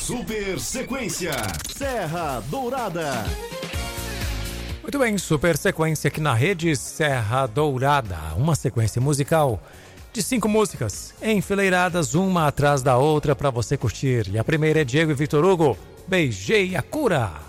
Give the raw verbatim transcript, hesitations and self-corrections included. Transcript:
Super Sequência Serra Dourada. Muito bem, super sequência aqui na rede Serra Dourada. Uma sequência musical de cinco músicas enfileiradas uma atrás da outra para você curtir. E a primeira é Diego e Vitor Hugo, Beijei a Cura.